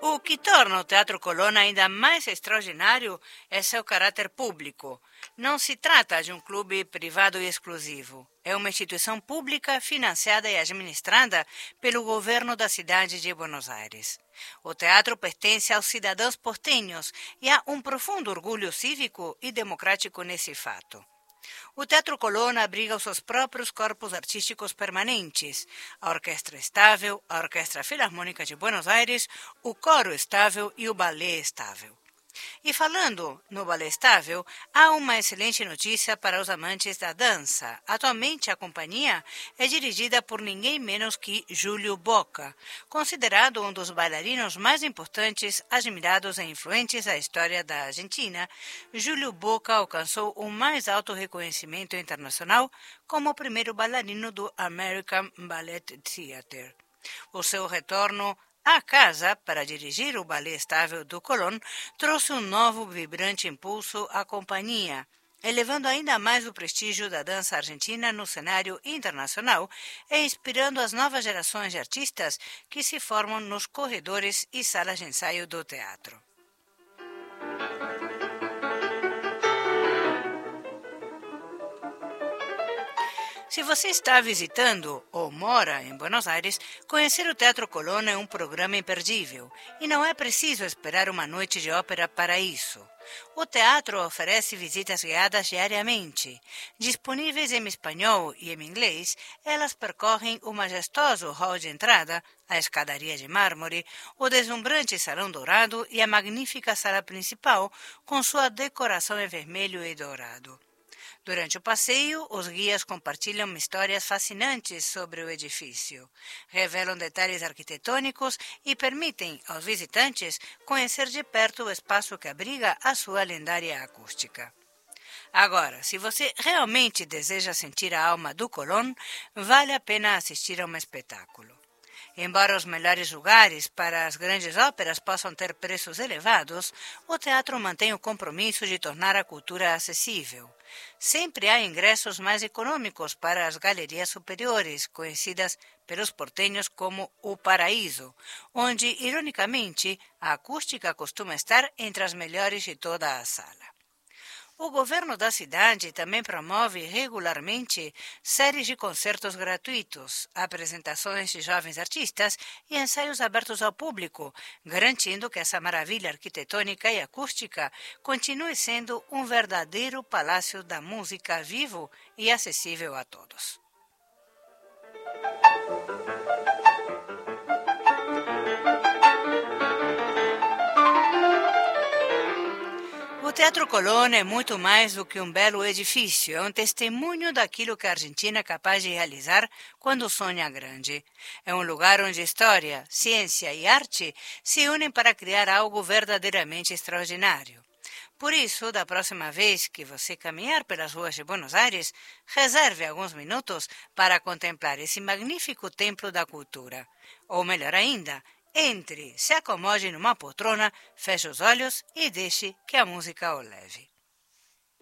O que torna o Teatro Colón ainda mais extraordinário é seu caráter público. Não se trata de um clube privado e exclusivo. É uma instituição pública financiada e administrada pelo governo da cidade de Buenos Aires. O teatro pertence aos cidadãos portenhos e há um profundo orgulho cívico e democrático nesse fato. O Teatro Colón abriga os seus próprios corpos artísticos permanentes, a Orquestra Estável, a Orquestra Filarmônica de Buenos Aires, o Coro Estável e o Ballet Estável. E falando no Ballet Estável, há uma excelente notícia para os amantes da dança. Atualmente a companhia é dirigida por ninguém menos que Júlio Bocca, considerado um dos bailarinos mais importantes, admirados e influentes da história da Argentina. Júlio Bocca alcançou o mais alto reconhecimento internacional como o primeiro bailarino do American Ballet Theatre. O seu retorno à casa para dirigir o Ballet Estável do Colón trouxe um novo vibrante impulso à companhia, elevando ainda mais o prestígio da dança argentina no cenário internacional e inspirando as novas gerações de artistas que se formam nos corredores e salas de ensaio do teatro. Se você está visitando ou mora em Buenos Aires, conhecer o Teatro Colón é um programa imperdível e não é preciso esperar uma noite de ópera para isso. O teatro oferece visitas guiadas diariamente. Disponíveis em espanhol e em inglês, elas percorrem o majestoso hall de entrada, a escadaria de mármore, o deslumbrante salão dourado e a magnífica sala principal com sua decoração em vermelho e dourado. Durante o passeio, os guias compartilham histórias fascinantes sobre o edifício, revelam detalhes arquitetônicos e permitem aos visitantes conhecer de perto o espaço que abriga a sua lendária acústica. Agora, se você realmente deseja sentir a alma do Colón, vale a pena assistir a um espetáculo. Embora os melhores lugares para as grandes óperas possam ter preços elevados, o teatro mantém o compromisso de tornar a cultura acessível. Sempre há ingressos mais econômicos para as galerias superiores, conhecidas pelos porteños como o Paraíso, onde, ironicamente, a acústica costuma estar entre as melhores de toda a sala. O governo da cidade também promove regularmente séries de concertos gratuitos, apresentações de jovens artistas e ensaios abertos ao público, garantindo que essa maravilha arquitetônica e acústica continue sendo um verdadeiro palácio da música vivo e acessível a todos. O Teatro Colón é muito mais do que um belo edifício, é um testemunho daquilo que a Argentina é capaz de realizar quando sonha grande. É um lugar onde história, ciência e arte se unem para criar algo verdadeiramente extraordinário. Por isso, da próxima vez que você caminhar pelas ruas de Buenos Aires, reserve alguns minutos para contemplar esse magnífico templo da cultura. Ou melhor ainda, entre, se acomode numa poltrona, feche os olhos e deixe que a música o leve.